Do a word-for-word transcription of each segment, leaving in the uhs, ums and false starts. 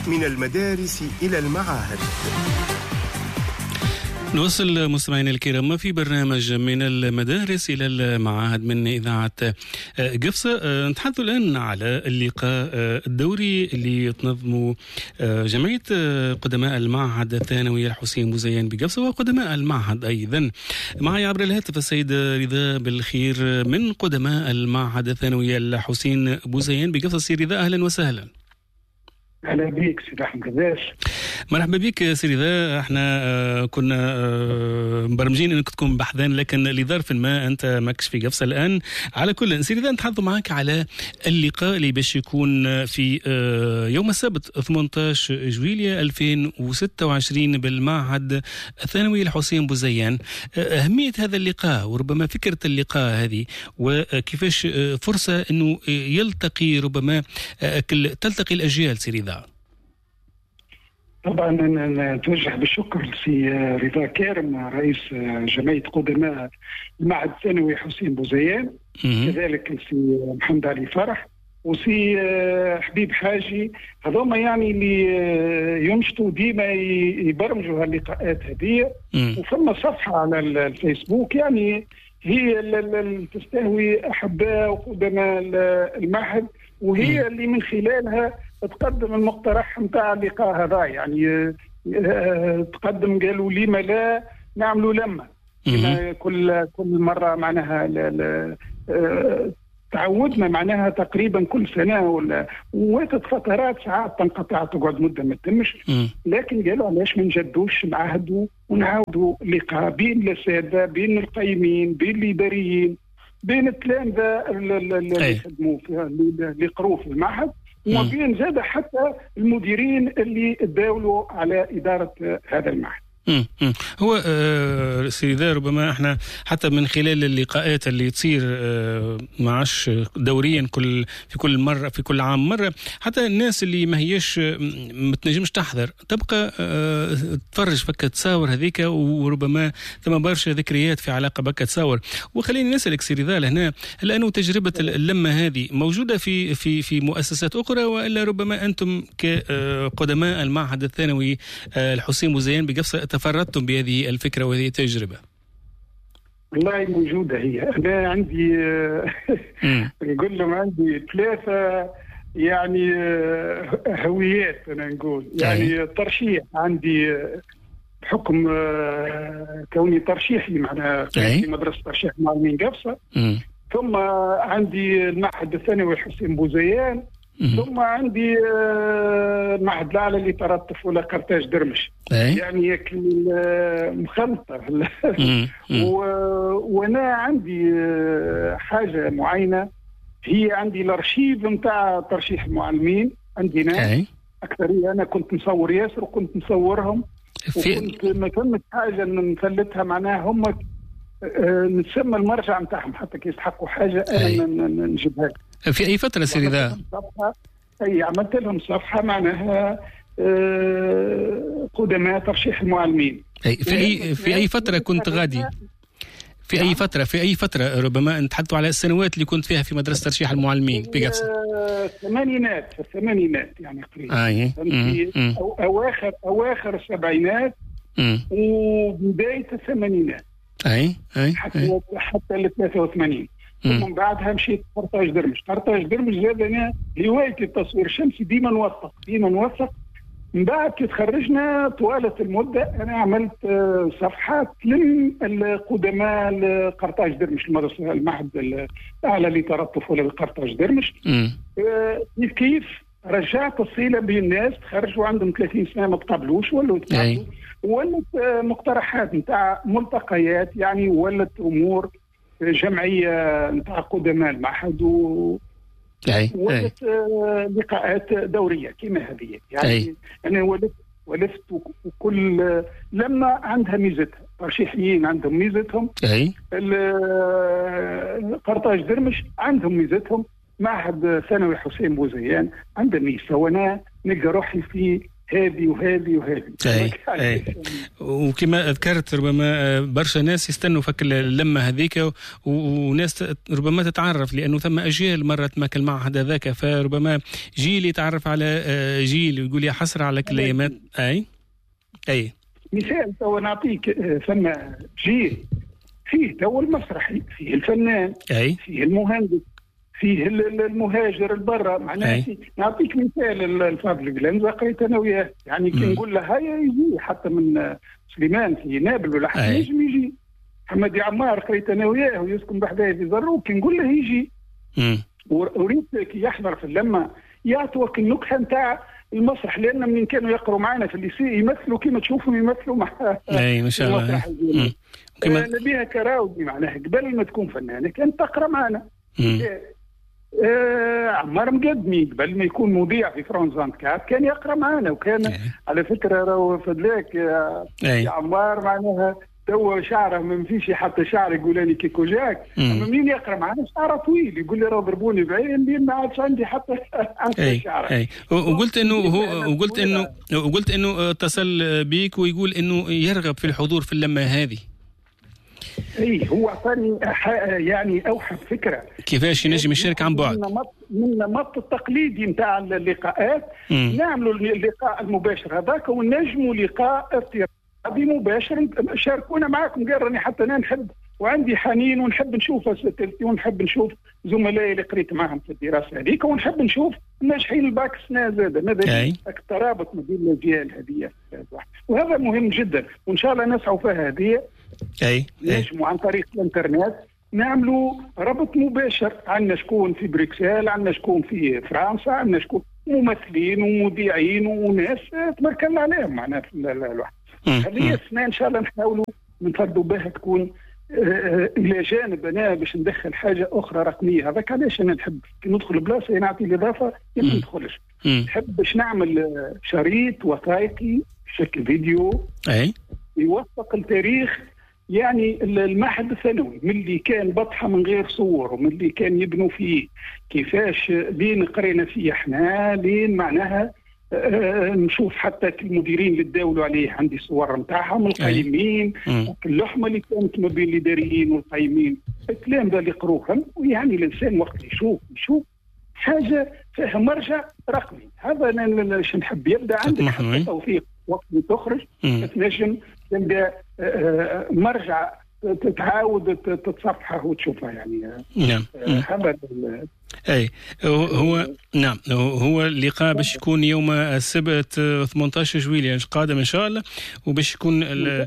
من المدارس إلى المعاهد. نوصل مستمعينا الكرام في برنامج من المدارس إلى المعاهد من إذاعة قفصة. نتحدث الآن على اللقاء الدوري اللي تنظمه جمعية قدماء المعهد الثانوي الحسين بوزيان بقفصة وقدماء المعهد أيضا. معي عبر الهاتف السيد رضا بالخير من قدماء المعهد الثانوي الحسين بوزيان بقفصة. سي رضا أهلا وسهلا. أهلا بك سيد أحمد قداش. مرحبا بك سيدي رضا. احنا آه كنا آه مبرمجين انك تكون بحذان، لكن لظرف ما انت ماكش في قفصة الان. على كل سيدي رضا نتحدث معك على اللقاء اللي باش يكون في آه يوم السبت ثمانية عشر جويلية ألفين وستة وعشرين بالمعهد الثانوي الحسين بوزيان. آه أهمية هذا اللقاء وربما فكرة اللقاء هذه وكيفاش آه فرصة انه يلتقي ربما آه تلتقي الاجيال. سيدي رضا طبعا نتوجه بالشكر لسي رضا كارم رئيس جمعية قدماء المعهد الثانوي حسين بوزيان، كذلك لسي محمد علي فرح وسي حبيب حاجي، هذوما يعني اللي ينشطوا ديما يبرمجوا هاللقاءات هذه. وفما صفحة على الفيسبوك يعني هي اللي تستهوي أحباء وقدماء المعهد، وهي اللي من خلالها تقدم المقترح نتاع اللقاء هذا. يعني تقدم قالوا لما لا نعملوا لما كل كل مره معناها لا لا تعودنا معناها تقريبا كل سنه ولا وقت فترات ساعات تنقطع تقعد مده ما تتمش، لكن قالوا علاش ما نجدوش نعهدوا ونعاودوا لقاء بين الساده بين القيمين بين الاداريين بين التلامذه اللي يخدموا اللي قروا في المعهد وبين زاد حتى المديرين اللي تداولوا على إدارة هذا المعهد. امم هو آه سيدي ربما احنا حتى من خلال اللقاءات اللي تصير آه معاش دوريا كل في كل مره في كل عام مره، حتى الناس اللي ما هيش ما تنجمش تحضر تبقى آه تفرج فكة تصاور هذيك، وربما ثم برشا ذكريات في علاقه بكة تصاور. وخليني نسالك سيدي لهنا، هل انه تجربه اللمه هذه موجوده في في في مؤسسات اخرى، والا ربما انتم كقدماء المعهد الثانوي الحسين بوزيان بقفصة تفردتم بهذه الفكرة وهذه التجربة؟ والله موجودة هي. أنا عندي نقول لهم عندي ثلاثة يعني هويات، أنا نقول يعني ترشيح عندي بحكم كوني ترشيحي معناها في مدرسة ترشيح معلمين قفصة، ثم عندي المعهد الثانوي الحسين بوزيان، ثم عندي المعهد الأعلى اللي ترى الطفولة قرطاج درمش. أي. يعني مخلطة و... وأنا عندي حاجة معينة، هي عندي الأرشيف نتاع ترشيح المعلمين عندنا. أي. أكثرية أنا كنت مصور ياسر وكنت مصورهم في... وكنت ما كنت حاجة نفلتها معناها هم نتسمى المرجع نتاعهم حتى كي يستحقوا حاجة أنا نجيبها. في أي فترة سيدي ذا؟ أي عملت لهم صفحة معناها قدماء ترشيح المعلمين. أي في أي في أي فترة كنت غادي؟ في أي فترة في أي فترة ربما نتحدثوا على السنوات اللي كنت فيها في مدرسة ترشيح المعلمين في قفصة؟ الثمانينات في الثمانينات يعني تقريبا. أي. أو أواخر أواخر السبعينات وبداية الثمانينات. أي أي حتى أي. حتى ال ثلاثة وثمانين. ثم بعدها مشيت قرطاج درمش. قرطاج درمش زاد أنا هوايتي التصوير الشمسي ديما نوثق ديما نوثق. من بعد كي تخرجنا طوالة المدة أنا عملت صفحات للقدماء قرطاج درمش، المدرسة المعهد الأعلى لترى الطفولة بقرطاج درمش. كيف كيف رجعت الصلة بين الناس تخرجوا عندهم ثلاثين سنة ما تقابلوش ولا تقابلوا، ولت مقترحات نتاع ملتقيات يعني، ولت أمور جمعية نتاع قدماء المعهد و ولت لقاءات دورية كما هذه يعني. أي. أنا ولفت ولفت وكل لما عندها ميزتها، ترشيحيين عندهم ميزتهم، قرطاج درمش عندهم ميزتهم، معهد ثانوي حسين بوزيان عنده ميزة، وأنا نلقى روحي في هذه وهذه وهذه. أي. أي. وكما ذكرت ربما برشا ناس يستنوا فك اللمة هذيك، وناس ربما تتعرف لأنه ثم أجيال مرت معك المعهد هذاك، فربما جيل يتعرف على جيل ويقول يا حسرة على كل أيامات. أي أي مثال تو نعطيك، ثم جيل فيه تو المسرحي، فيه الفنان، أي. فيه المهندس، فيه المهاجر البرة. معناها نعطيك مثال الفاضل قلنزة قريت انا وياه، يعني كي نقول له هيا يجي حتى من سليمان في نابل ولا حتى يجي يجي. محمد عمار قريت انا وياه ويسكن بحدايا في زروق، كي نقول له يجي. وريت كي يحضر في اللمة يعطوك النكهة نتاع المسرح، لان من كانوا يقروا معنا في الليسي يمثلوا كما تشوفوا يمثلوا مع اي ما شاء الله. كما نبيها كراودي معناها قبل ما تكون فنانه كانت تقرا معنا. آه عمار مقدمي قبل ما يكون مذيع في فرانس فانتكار كان يقرا معنا، وكان أي. على فكره راهو فدلاك يا عمار معناها تو شعره ما فيش حتى شعر يقول لي كيكو جاك، اما مين يقرا معنا شعره طويل يقول لي راه ضربوني بعين لين ما عادش عندي حتى حتى شعر. اي وقلت انه هو وقلت انه وقلت انه اتصل بيك ويقول انه يرغب في الحضور في اللمه هذه. اي هو اعطاني يعني اوحد فكره كيفاش ينجم يشارك عن بعد من النمط التقليدي نتاع اللقاءات، نعملوا اللقاء المباشر هذاك ونجموا لقاء افتراضي مباشر شاركونا معكم. قال راني حتى انا نحب وعندي حنين ونحب نشوف اساتذتي ونحب نشوف زملائي اللي قريت معهم في الدراسه هذيك، ونحب نشوف الناجحين الباك السنه زاده. ماذا الترابط ما بين الاجيال هذه، وهذا مهم جدا، وان شاء الله نسعوا فيها هذه. اي نجموا عن طريق الانترنت نعملوا ربط مباشر. عندنا شكون في بروكسل، عندنا شكون في فرنسا، عندنا شكون ممثلين ومذيعين وناس تبارك الله عليهم معنا في الواحد. هذه السنه ان شاء الله نحاولوا نفردوا بها تكون آه الى جانب انا باش ندخل حاجه اخرى رقميه. هذاك علاش انا نحب كي ندخل بلاصه نعطي الاضافه ما ندخلش. نحب باش نعمل شريط وثائقي بشكل فيديو اي يوثق التاريخ، يعني المعهد الثانوي من اللي كان بطحة من غير صور، ومن اللي كان يبنوا فيه كيفاش لين قرينا فيه احنا لين معناها آه نشوف حتى المديرين اللي تداولوا عليه عندي صور نتاعهم القايمين، اللحمة اللي كانت ما بين الإداريين والقايمين، الكلام ذا اللي قروه. ويعني الإنسان وقت يشوف يشوف حاجة فيها مرجع رقمي. هذا أنا شو نحب يبدأ عندك حتى توثيق وقت تخرج تنجم تلقى مرجع تتعاود تتصفحه وتشوفها يعني. نعم. هذا اي هو نعم هو اللقاء باش يكون يوم السبت ثمانية عشر جويلية القادم ان شاء الله، وباش يكون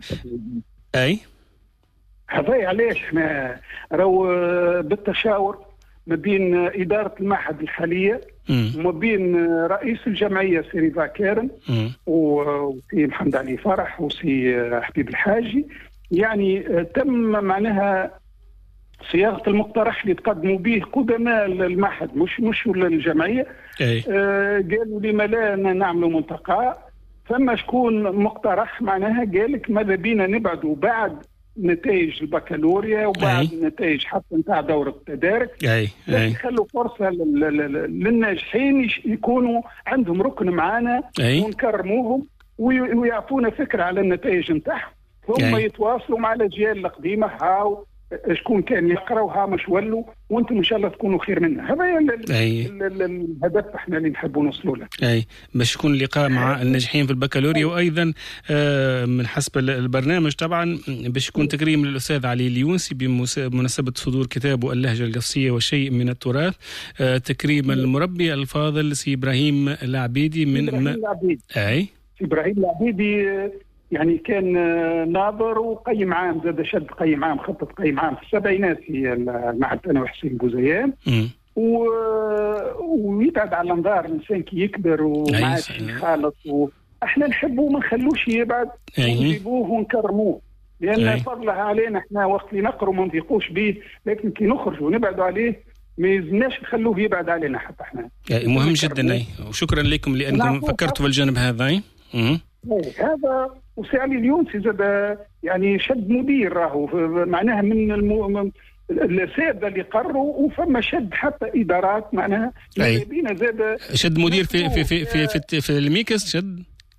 اي هذا علاش احنا راهو بالتشاور ما بين إدارة المعهد الحالية وما بين رئيس الجمعية سي رضا كارم وسي محمد علي فرح وسي حبيب الحاجي، يعني تم معناها صياغة المقترح اللي تقدموا به قدماء المعهد مش مش الجمعية. آه قالوا لما لا نعملوا ملتقى، فما شكون مقترح معناها قالك ماذا بينا نبعدوا بعد نتائج البكالوريا وبعد نتائج حتى نتاع دورة التدارك، يخلوا فرصة للناجحين يكونوا عندهم ركن معانا ونكرموهم ويعطونا فكرة على النتائج نتاعهم، ثم يتواصلوا مع الأجيال القديمة هاو شكون كان يقرأ وها مش ولوا وانتم ان شاء الله تكونوا خير منا. هذا الهدف احنا اللي نحبوا نوصلوا له. اي باش يكون لقاء مع الناجحين في البكالوريا، وايضا آه من حسب البرنامج طبعا باش يكون تكريم للاستاذ علي اليونسي بمناسبه صدور كتابه اللهجه القفصيه وشيء من التراث، آه تكريم المربي الفاضل سي ابراهيم العبيدي من ابراهيم العبيدي. اي ابراهيم العبيدي يعني كان ناظر وقيم عام، زاد شد قيم عام خطة قيم عام في السبعينات في المعهد الثانوي حسين بوزيان، و... ويبعد على الانظار الانسان كي يكبر ومعاش يخالط، واحنا نحبه ما نخلوش يبعد ونجيبوه ونكرموه، لان فضلها علينا احنا وقت اللي نقروا ما نضيقوش به، لكن كي نخرج ونبعدوا عليه ما يزناش نخلوه يبعد علينا حتى احنا. مهم جدا اي، وشكرا لكم لانكم فكرتوا في الجانب هذا. اي هذا وسي علي اليونسي زاد يعني شد مدير راهو معناها من الم... الساده اللي قرروا، وفما شد حتى ادارات معناها بينا زاد شد مدير في في في في, في, في الميكس شد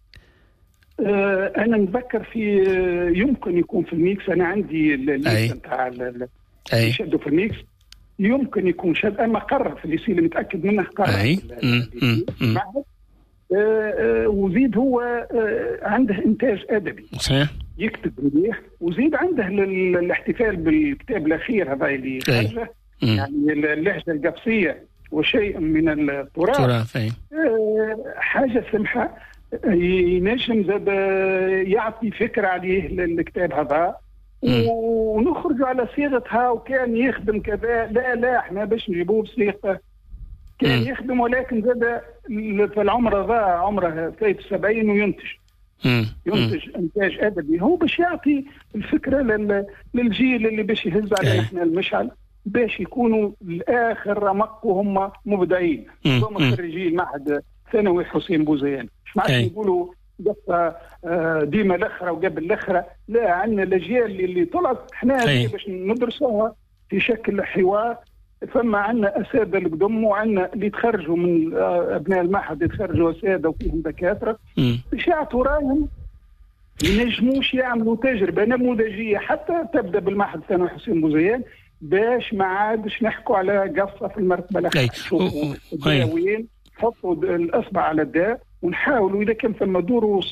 آه انا نذكر في آه يمكن يكون في الميكس، انا عندي الليست نتاع يشدوا في الميكس، يمكن يكون شد، اما قرر في اللي اللي متاكد منه قرر. اي آه آه وزيد هو آه عنده انتاج ادبي صحيح، يكتب مليح، وزيد عنده الاحتفال بالكتاب الاخير هذا اللي خرجه، يعني اللهجه القبسيه وشيء من التراث، آه حاجه سمحه ينجم زاد يعطي فكره عليه الكتاب هذا، ونخرج على صيغتها. وكان يخدم كذا، لا لا احنا باش نجيبوه بصيغته كان يخدم، ولكن زاد في العمر هذا عمره ثلاثة وسبعين وينتج ينتج انتاج ادبي، هو باش يعطي الفكره للجيل اللي باش يهز علينا احنا المشعل، باش يكونوا الاخر رمق وهم مبدعين، هم خريجي المعهد ثانوي حسين بوزيان. مش معاش يقولوا قصه ديما الاخره وقبل الاخره، لا، عندنا الاجيال اللي طلعت احنا باش ندرسوها في شكل حوار. فما عندنا اساتذه القدم، وعندنا اللي تخرجوا من ابناء المعهد يتخرجوا اساتذه وفيهم دكاتره باش يعطوا رايهم، ينجموش يعملوا تجربه نموذجيه حتى تبدا بالمعهد الثانوي حسين بوزيان، باش ما عادش نحكوا على قصه في المرتبه الاخيره. شوفوا الدواوين، حطوا الاصبع على الداء، ونحاولوا اذا كان ثم دروس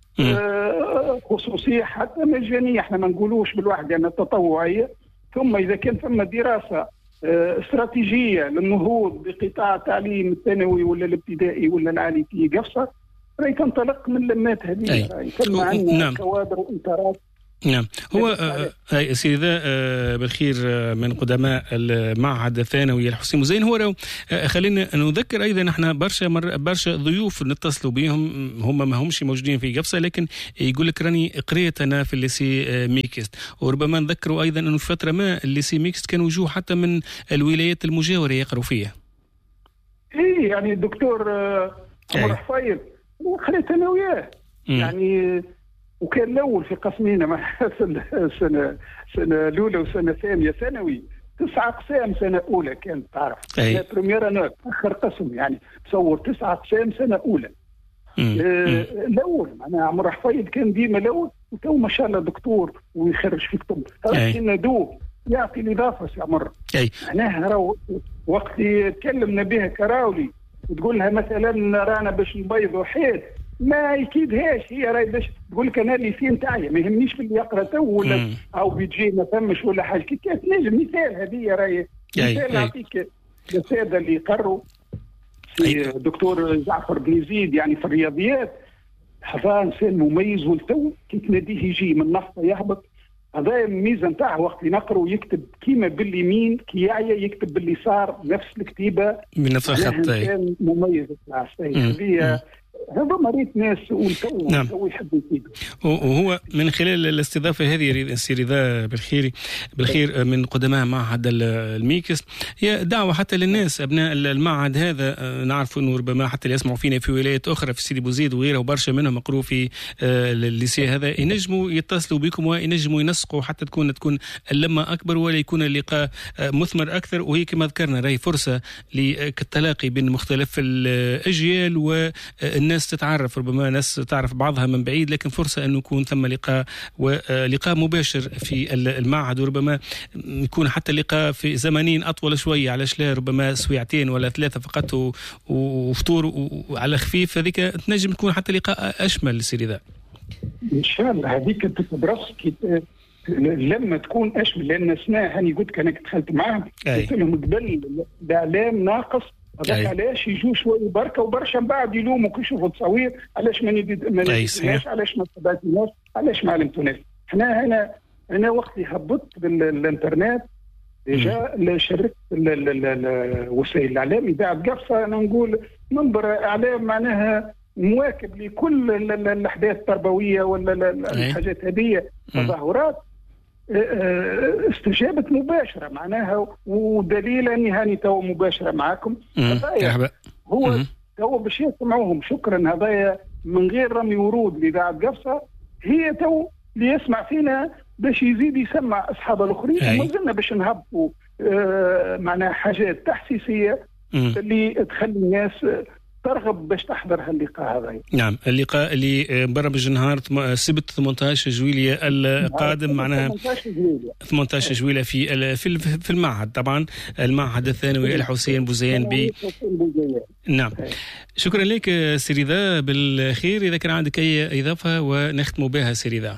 آه خصوصيه حتى مجانيه، احنا ما نقولوش بالواحد يعني تطوعيه، ثم اذا كان ثم دراسه آه استراتيجيه للنهوض بقطاع التعليم الثانوي ولا الابتدائي ولا العالي في قفصه، راهي تنطلق من لمات هذه، راهي كما عندنا كوادر وانتارات. نعم، هو آه سيدي ذا آه بالخير آه من قدماء المعهد الثانوي الحسين بوزيان. هو آه خلينا نذكر ايضا احنا برشا مر برشا ضيوف نتصلوا بهم، هم ما همش موجودين في قفصه، لكن يقول لك راني قريت انا في الليسي آه ميكست. وربما نذكروا ايضا انه في فتره ما الليسي ميكست كانوا وجوه حتى من الولايات المجاوره يقروا فيها. اي يعني الدكتور آه عمر حفيظ قريت انا وياه يعني، وكان الاول في قسمينا مع سنه سنه سنه الاولى وسنه ثانيه ثانوي، تسعة اقسام سنه اولى كانت تعرف، لا بريمير انا اخر قسم يعني تصور تسعة اقسام سنه اولى. آه الاول معناها عمر حفيظ كان ديما الاول، وتو ما شاء الله دكتور ويخرج في الطب، كنا دو يعطي الاضافه سي عمر. معناها راهو وقت تكلمنا بها كراولي وتقول لها مثلا رانا باش نبيضوا حيط، ما يكيدهاش هي، راهي باش تقول لك انا اللي في نتاعي ما يهمنيش باللي يقرا تو ولا او بيجي ما فمش ولا حاجه كي كانت نجم. مثال هذه راهي مثال نعطيك الساده اللي يقروا في الدكتور جعفر بن يزيد يعني في الرياضيات، هذا انسان مميز، والتو كي تناديه يجي من نفطه يهبط، هذا الميزه نتاعه وقت اللي نقروا يكتب كيما باليمين، كي يعيا يكتب باليسار نفس الكتيبه بنفس الخط. انسان مميز هذه هذا مريض ناس والتو نعم. يحب يفيده. وهو من خلال الاستضافه هذه السير ذا بالخير بالخير من قدماء معهد الميكس، هي دعوه حتى للناس ابناء المعهد هذا. نعرف انه ربما حتى اللي يسمعوا فينا في ولايات اخرى في سيدي بوزيد وغيره، وبرشا منهم يقروا في الليسي هذا، ينجموا يتصلوا بكم وينجموا ينسقوا حتى تكون تكون اللمه اكبر، ولا يكون اللقاء مثمر اكثر. وهي كما ذكرنا راهي فرصه للتلاقي بين مختلف الاجيال والناس الناس تتعرف، ربما ناس تعرف بعضها من بعيد، لكن فرصة أنه يكون ثم لقاء ولقاء مباشر في المعهد، وربما يكون حتى لقاء في زمانين أطول شوية، علاش لا ربما سويعتين ولا ثلاثة فقط وفطور وعلى خفيف، هذيك تنجم تكون حتى لقاء أشمل للسير ذا. إن شاء الله هذيك تتبرص لما تكون أشمل، لأن سنة هاني قلت كان دخلت معهم قلت لهم قبل الإعلام ناقص، هذاك علاش يجوا شويه بركه وبرشا من بعد يلوموا كي يشوفوا التصاوير علاش ما نديناش، علاش ما تبعتناش، علاش ما علمتوناش. احنا هنا انا وقتي هبطت بالانترنت ديجا شاركت وسائل الاعلام اذاعه قفصه، انا نقول منبر اعلام معناها مواكب لكل الاحداث التربويه ولا الحاجات هذه تظاهرات، استجابت مباشرة معناها، ودليل أني هاني تو مباشرة معكم. هو تو باش يسمعوهم شكرا، هذايا من غير رمي ورود لإذاعة قفصة، هي تو اللي يسمع فينا باش يزيد يسمع أصحاب الآخرين، وما زلنا باش نهبطوا آه معناها حاجات تحسيسية اللي تخلي الناس ترغب باش تحضر هاللقاء هذا. نعم، اللقاء اللي برمج نهار السبت ثمانية عشر جويلية القادم، معناها ثمانية عشر جويلية في في المعهد، طبعا المعهد الثانوي الحسين بوزيان ب نعم. شكرا لك سي رضا، بالخير. إذا كان عندك أي إضافة ونختم بها سي رضا.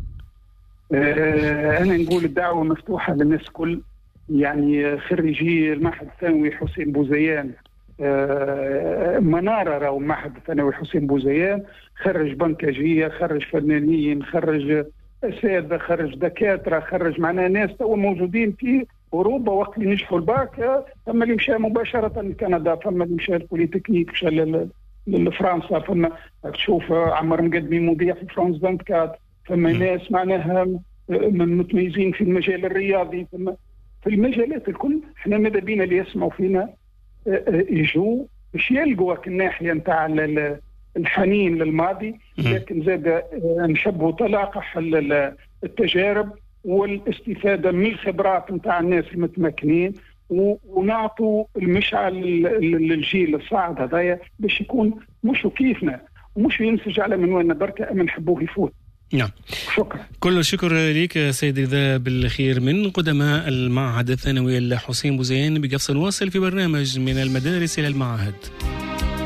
أه أنا نقول الدعوة مفتوحة للناس كل، يعني خريجي المعهد الثانوي حسين بوزيان أه منارة راهو المعهد الثانوي حسين بوزيان، خرج بنكاجية، خرج فنانين، خرج أساتذة، خرج دكاترة، خرج معنا ناس تو موجودين في أوروبا وقت اللي نجحوا الباك. ثم اللي مشى مباشرة لكندا، ثم اللي مشى البوليتكنيك، مشى لفرنسا، ثم تشوف عمر مقدمي مذيع في فرانس أربعة وعشرين، ثم ناس معناها متميزين في المجال الرياضي، ثم في المجالات الكل. احنا ماذا بينا اللي يسمعوا فينا يجوا باش يلقوا الناحية نتاع الحنين للماضي، لكن زاد نحبوا تلاقح التجارب والاستفادة من الخبرات نتاع الناس المتمكنين، ونعطوا المشعل للجيل الصاعد هذايا باش يكون مش كيفنا ومش ينسج على من وين بركة أما نحبوه يفوت. نعم، شكرا. كل الشكر لك سيد رضا بالخير من قدماء المعهد الثانوي الحسين بوزيان بقفص واصل في برنامج من المدارس إلى المعاهد.